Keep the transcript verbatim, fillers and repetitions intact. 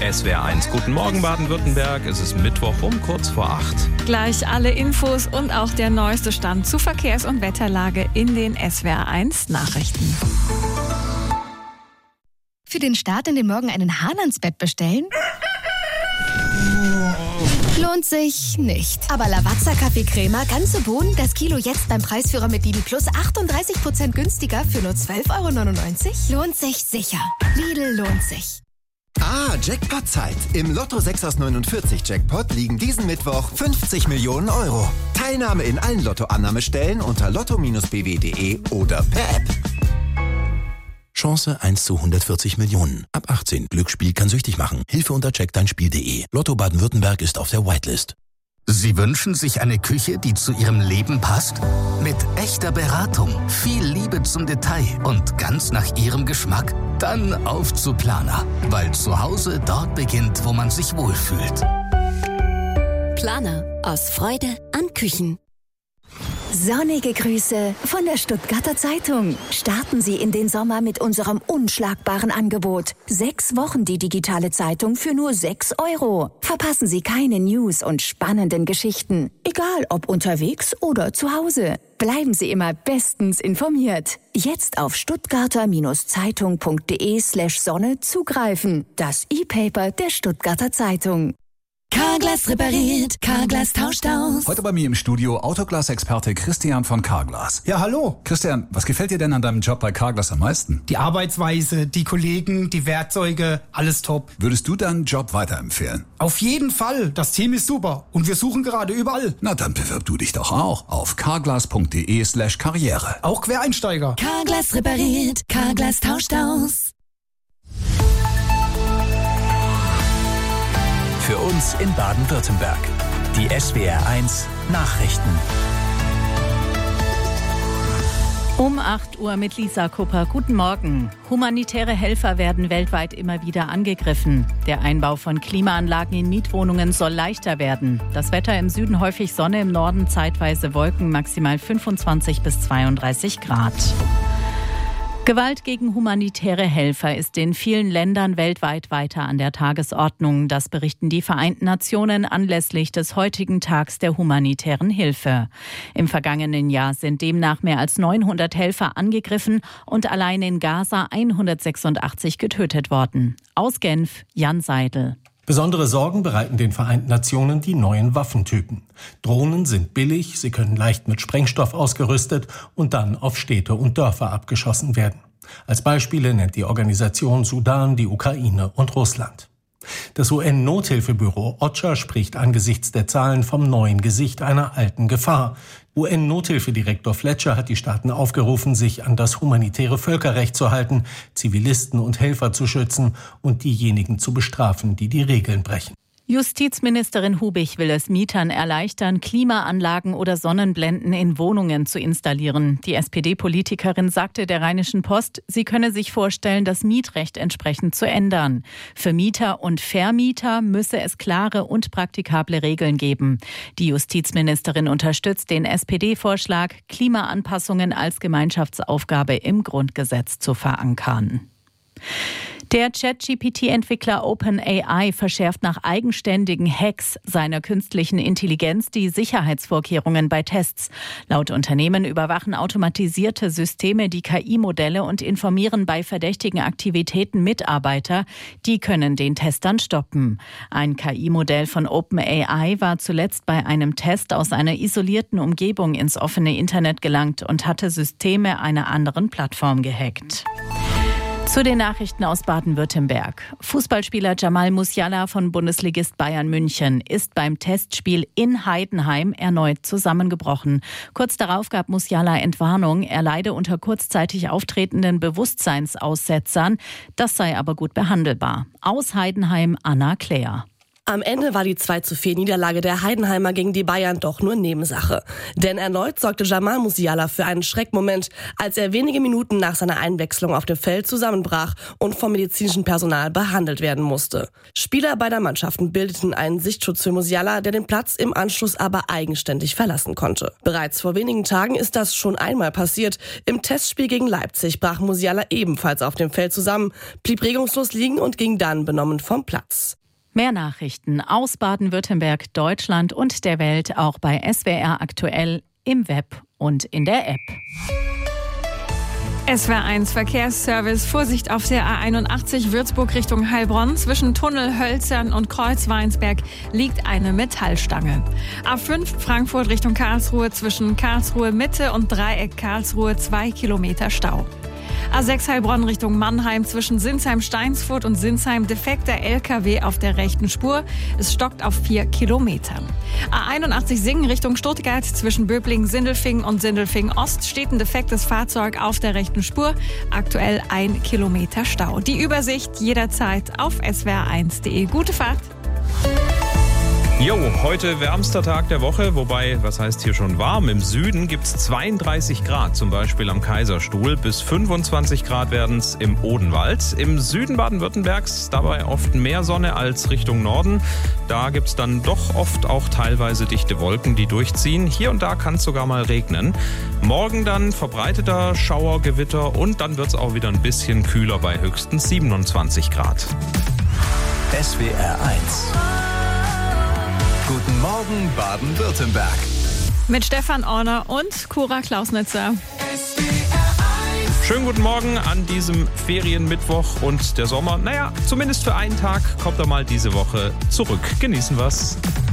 S W R eins. Guten Morgen Baden-Württemberg. Es ist Mittwoch um kurz vor acht. Gleich alle Infos und auch der neueste Stand zu Verkehrs- und Wetterlage in den S W R eins Nachrichten. Für den Start in den Morgen einen Hahn ans Bett bestellen? Lohnt sich nicht. Aber Lavazza Kaffee-Crema, ganze Bohnen, das Kilo jetzt beim Preisführer mit Lidl Plus achtunddreißig Prozent günstiger für nur zwölf Euro neunundneunzig? Lohnt sich sicher. Lidl lohnt sich. Ah, Jackpot-Zeit. Im Lotto sechs aus neunundvierzig Jackpot liegen diesen Mittwoch fünfzig Millionen Euro. Teilnahme in allen Lotto-Annahmestellen unter lotto b w punkt de oder per App. Chance eins zu hundertvierzig Millionen. Ab achtzehn. Glücksspiel kann süchtig machen. Hilfe unter check dein spiel punkt de. Lotto Baden-Württemberg ist auf der Whitelist. Sie wünschen sich eine Küche, die zu Ihrem Leben passt? Mit echter Beratung, viel Liebe zum Detail und ganz nach Ihrem Geschmack? Dann auf zu Planer, weil zu Hause dort beginnt, wo man sich wohlfühlt. Planer, aus Freude an Küchen. Sonnige Grüße von der Stuttgarter Zeitung. Starten Sie in den Sommer mit unserem unschlagbaren Angebot. Sechs Wochen die digitale Zeitung für nur sechs Euro. Verpassen Sie keine News und spannenden Geschichten. Egal ob unterwegs oder zu Hause. Bleiben Sie immer bestens informiert. Jetzt auf stuttgarter-zeitung punkt de slash Sonne zugreifen. Das E-Paper der Stuttgarter Zeitung. Carglass repariert, Carglass tauscht aus. Heute bei mir im Studio Autoglas-Experte Christian von Carglass. Ja, hallo. Christian, was gefällt dir denn an deinem Job bei Carglass am meisten? Die Arbeitsweise, die Kollegen, die Werkzeuge, alles top. Würdest du deinen Job weiterempfehlen? Auf jeden Fall. Das Team ist super. Und wir suchen gerade überall. Na, dann bewirb du dich doch auch auf carglass punkt de slash karriere. Auch Quereinsteiger. Carglass repariert, Carglass tauscht aus. Für uns in Baden-Württemberg. Die S W R eins Nachrichten. Um acht Uhr mit Lisa Kupper. Guten Morgen. Humanitäre Helfer werden weltweit immer wieder angegriffen. Der Einbau von Klimaanlagen in Mietwohnungen soll leichter werden. Das Wetter im Süden häufig Sonne, im Norden zeitweise Wolken, maximal fünfundzwanzig bis zweiunddreißig Grad. Gewalt gegen humanitäre Helfer ist in vielen Ländern weltweit weiter an der Tagesordnung. Das berichten die Vereinten Nationen anlässlich des heutigen Tags der humanitären Hilfe. Im vergangenen Jahr sind demnach mehr als neunhundert Helfer angegriffen und allein in Gaza hundertsechsundachtzig getötet worden. Aus Genf, Jan Seidel. Besondere Sorgen bereiten den Vereinten Nationen die neuen Waffentypen. Drohnen sind billig, sie können leicht mit Sprengstoff ausgerüstet und dann auf Städte und Dörfer abgeschossen werden. Als Beispiele nennt die Organisation Sudan, die Ukraine und Russland. Das U N-Nothilfebüro O C H A spricht angesichts der Zahlen vom neuen Gesicht einer alten Gefahr. U N-Nothilfedirektor Fletcher hat die Staaten aufgerufen, sich an das humanitäre Völkerrecht zu halten, Zivilisten und Helfer zu schützen und diejenigen zu bestrafen, die die Regeln brechen. Justizministerin Hubich will es Mietern erleichtern, Klimaanlagen oder Sonnenblenden in Wohnungen zu installieren. Die S P D-Politikerin sagte der Rheinischen Post, sie könne sich vorstellen, das Mietrecht entsprechend zu ändern. Für Mieter und Vermieter müsse es klare und praktikable Regeln geben. Die Justizministerin unterstützt den S P D-Vorschlag, Klimaanpassungen als Gemeinschaftsaufgabe im Grundgesetz zu verankern. Der Chat-G P T-Entwickler OpenAI verschärft nach eigenständigen Hacks seiner künstlichen Intelligenz die Sicherheitsvorkehrungen bei Tests. Laut Unternehmen überwachen automatisierte Systeme die K I-Modelle und informieren bei verdächtigen Aktivitäten Mitarbeiter. Die können den Testern stoppen. Ein K I-Modell von OpenAI war zuletzt bei einem Test aus einer isolierten Umgebung ins offene Internet gelangt und hatte Systeme einer anderen Plattform gehackt. Zu den Nachrichten aus Baden-Württemberg. Fußballspieler Jamal Musiala von Bundesligist Bayern München ist beim Testspiel in Heidenheim erneut zusammengebrochen. Kurz darauf gab Musiala Entwarnung, er leide unter kurzzeitig auftretenden Bewusstseinsaussetzern. Das sei aber gut behandelbar. Aus Heidenheim Anna Claire. Am Ende war die zwei zu vier Niederlage der Heidenheimer gegen die Bayern doch nur Nebensache. Denn erneut sorgte Jamal Musiala für einen Schreckmoment, als er wenige Minuten nach seiner Einwechslung auf dem Feld zusammenbrach und vom medizinischen Personal behandelt werden musste. Spieler beider Mannschaften bildeten einen Sichtschutz für Musiala, der den Platz im Anschluss aber eigenständig verlassen konnte. Bereits vor wenigen Tagen ist das schon einmal passiert. Im Testspiel gegen Leipzig brach Musiala ebenfalls auf dem Feld zusammen, blieb regungslos liegen und ging dann benommen vom Platz. Mehr Nachrichten aus Baden-Württemberg, Deutschland und der Welt auch bei S W R aktuell im Web und in der App. S W R eins Verkehrsservice. Vorsicht auf der A einundachtzig Würzburg Richtung Heilbronn. Zwischen Tunnel Hölzern und Kreuz Weinsberg liegt eine Metallstange. A fünf Frankfurt Richtung Karlsruhe. Zwischen Karlsruhe Mitte und Dreieck Karlsruhe zwei Kilometer Stau. A sechs Heilbronn Richtung Mannheim. Zwischen Sinsheim-Steinsfurt und Sinsheim defekter L K W auf der rechten Spur. Es stockt auf vier Kilometern. A einundachtzig Singen Richtung Stuttgart. Zwischen Böblingen-Sindelfingen und Sindelfingen-Ost steht ein defektes Fahrzeug auf der rechten Spur. Aktuell ein Kilometer Stau. Die Übersicht jederzeit auf S W R eins punkt de. Gute Fahrt! Jo, heute wärmster Tag der Woche, wobei, was heißt hier schon warm? Im Süden gibt's zweiunddreißig Grad, zum Beispiel am Kaiserstuhl. Bis fünfundzwanzig Grad werden's im Odenwald. Im Süden Baden-Württembergs dabei oft mehr Sonne als Richtung Norden. Da gibt's dann doch oft auch teilweise dichte Wolken, die durchziehen. Hier und da kann's sogar mal regnen. Morgen dann verbreiteter Schauergewitter und dann wird's auch wieder ein bisschen kühler bei höchstens siebenundzwanzig Grad. S W R eins. Guten Morgen, Baden-Württemberg. Mit Stefan Orner und Cora Klausnitzer. Schönen guten Morgen an diesem Ferienmittwoch und der Sommer, naja, zumindest für einen Tag kommt er mal diese Woche zurück. Genießen wir's.